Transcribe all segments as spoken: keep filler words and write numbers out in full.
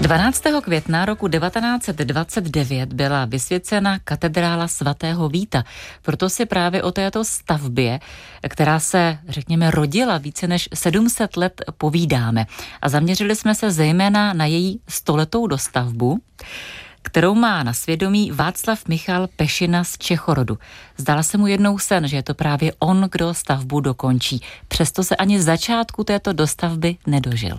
dvanáctého května roku devatenáct set dvacet devět byla vysvěcena katedrála svatého Víta. Proto si právě o této stavbě, která se, řekněme, rodila více než sedm set let, povídáme. A zaměřili jsme se zejména na její stoletou dostavbu, kterou má na svědomí Václav Michal Pešina z Čechorodu. Zdala se mu jednou sen, že je to právě on, kdo stavbu dokončí. Přesto se ani začátku této dostavby nedožil.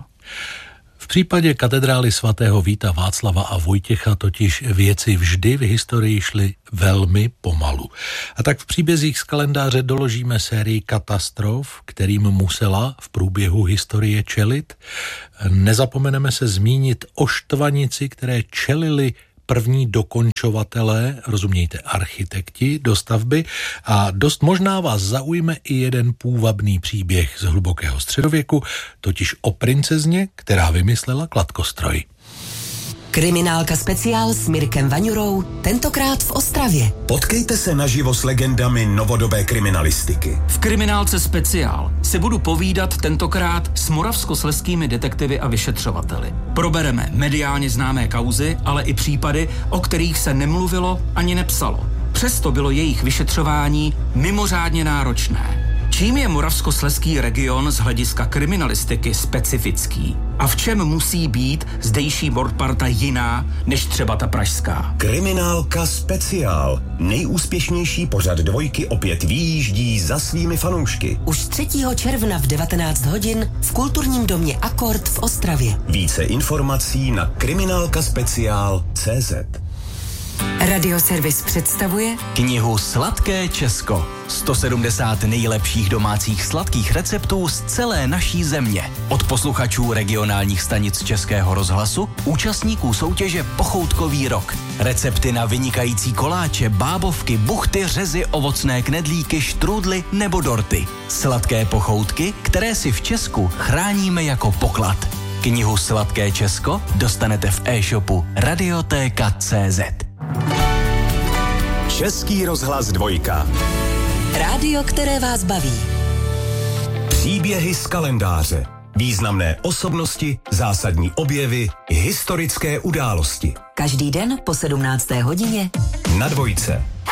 V případě katedrály svatého Víta, Václava a Vojtěcha totiž věci vždy v historii šly velmi pomalu. A tak v příbězích z kalendáře doložíme sérii katastrof, kterým musela v průběhu historie čelit. Nezapomeneme se zmínit o štvanici, které čelili první dokončovatelé, rozumějte architekti, dostavby, a dost možná vás zaujme i jeden půvabný příběh z hlubokého středověku, totiž o princezně, která vymyslela kladkostroj. Kriminálka speciál s Mirkem Vaňurou, tentokrát v Ostravě. Potkejte se naživo s legendami novodobé kriminalistiky. V Kriminálce speciál se budu povídat tentokrát s moravskoslezskými detektivy a vyšetřovateli. Probereme mediálně známé kauzy, ale i případy, o kterých se nemluvilo ani nepsalo. Přesto bylo jejich vyšetřování mimořádně náročné. Čím je moravskoslezský region z hlediska kriminalistiky specifický? A v čem musí být zdejší mordparta jiná než třeba ta pražská? Kriminálka speciál. Nejúspěšnější pořad Dvojky opět vyjíždí za svými fanoušky. Už třetího června v devatenáct hodin v kulturním domě Akord v Ostravě. Více informací na kriminálkaspeciál tečka cé zet. Radioservis představuje knihu Sladké Česko. sto sedmdesát nejlepších domácích sladkých receptů z celé naší země. Od posluchačů regionálních stanic Českého rozhlasu, účastníků soutěže Pochoutkový rok. Recepty na vynikající koláče, bábovky, buchty, řezy, ovocné knedlíky, štrůdly nebo dorty. Sladké pochoutky, které si v Česku chráníme jako poklad. Knihu Sladké Česko dostanete v e-shopu radiotéka tečka cé zet. Český rozhlas Dvojka. rádio, které vás baví. Příběhy z kalendáře. Významné osobnosti, zásadní objevy, historické události. Každý den po sedmnácté hodině na Dvojce.